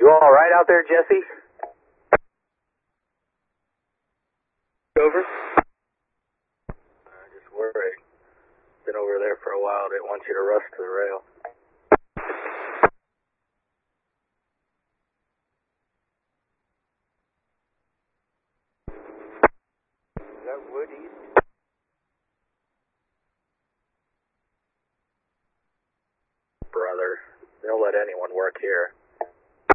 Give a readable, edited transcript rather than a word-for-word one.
You all right out there, Jesse? Over. Just worried. Been over there for a while. Didn't want you to rush to the rail. Is that Wood East? Brother, they'll let anyone work here.